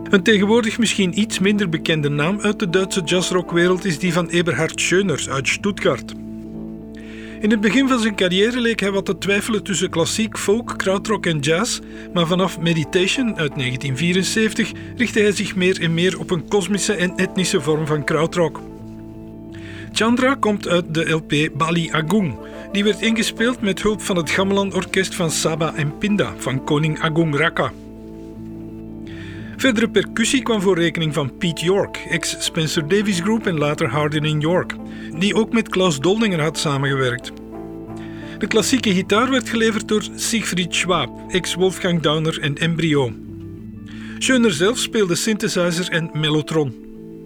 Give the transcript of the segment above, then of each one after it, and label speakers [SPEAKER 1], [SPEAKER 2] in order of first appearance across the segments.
[SPEAKER 1] Een tegenwoordig misschien iets minder bekende naam uit de Duitse jazzrockwereld is die van Eberhard Schöner uit Stuttgart. In het begin van zijn carrière leek hij wat te twijfelen tussen klassiek, folk, krautrock en jazz, maar vanaf Meditation uit 1974 richtte hij zich meer en meer op een kosmische en etnische vorm van krautrock. Chandra komt uit de LP Bali Agung. Die werd ingespeeld met hulp van het gamelan-orkest van Saba en Pinda van koning Agung Raka. Verdere percussie kwam voor rekening van Pete York, ex-Spencer Davis Group en later Hardin in York, die ook met Klaus Doldinger had samengewerkt. De klassieke gitaar werd geleverd door Siegfried Schwab, ex-Wolfgang Dauner en Embryo. Schöner zelf speelde synthesizer en mellotron.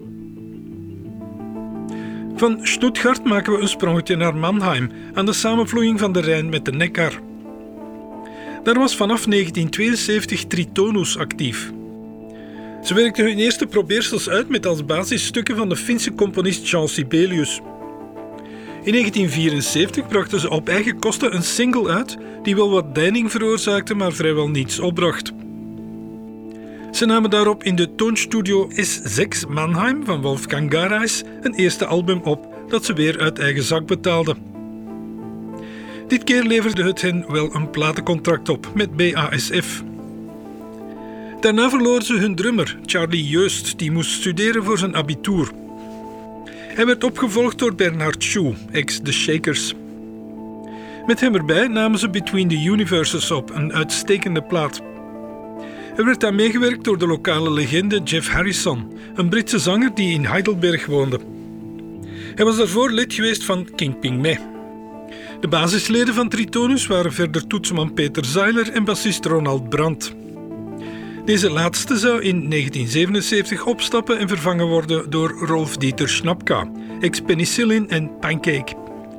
[SPEAKER 1] Van Stuttgart maken we een sprongetje naar Mannheim, aan de samenvloeiing van de Rijn met de Neckar. Daar was vanaf 1972 Tritonus actief. Ze werkten hun eerste probeersels uit met als basisstukken van de Finse componist Jean Sibelius. In 1974 brachten ze op eigen kosten een single uit die wel wat deining veroorzaakte, maar vrijwel niets opbracht. Ze namen daarop in de Tonstudio S6 Mannheim van Wolfgang Garreis een eerste album op dat ze weer uit eigen zak betaalden. Dit keer leverde het hen wel een platencontract op met BASF. Daarna verloren ze hun drummer, Charlie Jeust, die moest studeren voor zijn abitur. Hij werd opgevolgd door Bernhard Schuh, ex-The Shakers. Met hem erbij namen ze Between the Universes op, een uitstekende plaat. Er werd aan meegewerkt door de lokale legende Jeff Harrison, een Britse zanger die in Heidelberg woonde. Hij was daarvoor lid geweest van King Ping Meh. De basisleden van Tritonus waren verder toetsman Peter Zeiler en bassist Ronald Brandt. Deze laatste zou in 1977 opstappen en vervangen worden door Rolf-Dieter Schnapka, ex-Penicillin en Pancake.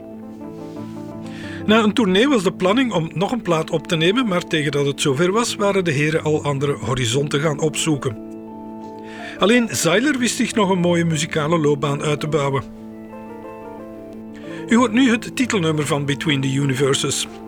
[SPEAKER 1] Na een tournee was de planning om nog een plaat op te nemen, maar tegen dat het zover was, waren de heren al andere horizonten gaan opzoeken. Alleen Zeiler wist zich nog een mooie muzikale loopbaan uit te bouwen. U hoort nu het titelnummer van Between the Universes.